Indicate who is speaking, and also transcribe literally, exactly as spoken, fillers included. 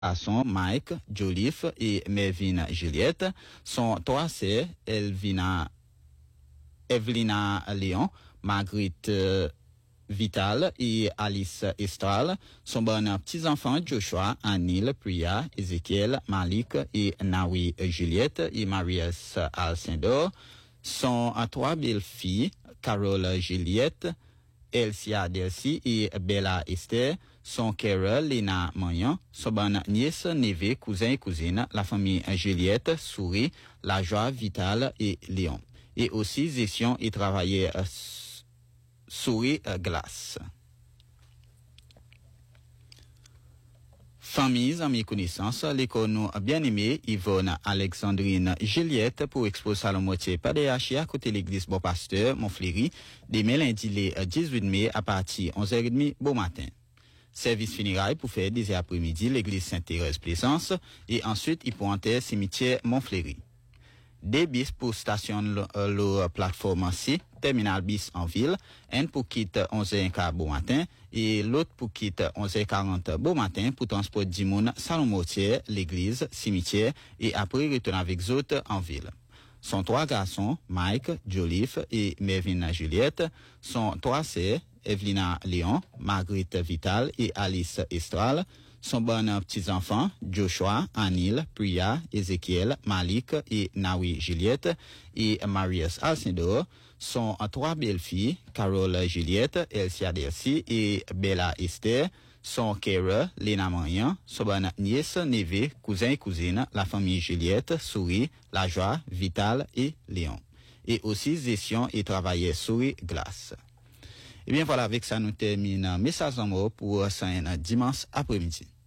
Speaker 1: garçons Mike, Joliffe et Mervyn Juliette sont trois sœurs, Elvina, Evelina Léon, Marguerite euh, Vital et Alice Estral sont bonnes petits-enfants Joshua, Anil, Priya, Ézéchiel, Malik et Nawi Juliette et Marius Alcindor sont à trois belles-filles, Carole Juliette, Elsia Delcy et Bella Esther, sont Carole, Lena Magnan, sont bonnes nièces, neveux, cousins et cousines, la famille Juliette, Souris, La Joie, Vital et Léon. Et aussi gestion et travailler euh, Souris euh, Glace. Familles, amis, connaissances, l'école nous bien-aimée Yvonne Alexandrine Juliette pour exposer à la moitié P D H à côté de l'église Bon Pasteur, Montfléry, demain lundi le dix-huit mai à partir de onze heures trente bon matin. Service funérailles pour faire dix heures après-midi l'église Sainte-Thérèse Plaisance et ensuite il pour enterrer cimetière Montfléry. Des bis pour station le, le plateforme C, terminal bis en ville, un pour quitte onze heures quinze bon matin et l'autre pour quitte onze heures quarante bon matin pour transport d'Imoun, salon mortier, l'église, cimetière et après retourner avec autres en ville. Sont trois garçons, Mike, Joliffe et Mervyn Juliette, sont trois sœurs, Evelina Léon, Marguerite Vital et Alice Estral, sont bonnes petits-enfants, Joshua, Anil, Priya, Ézéchiel, Malik et Nawi Juliette et Marius Alcindor, sont trois belles-filles, Carole Juliette, Elsia Delcy et Bella Esther, sont Kera, Lena Magnan, sont bonnes nièces, neveux, cousins et cousines, la famille Juliette, Souris, La Joie, Vital et Léon. Et aussi gestion et travailler Souris Glace. Et bien voilà, avec ça nous terminons message en mot pour ce dimanche après-midi.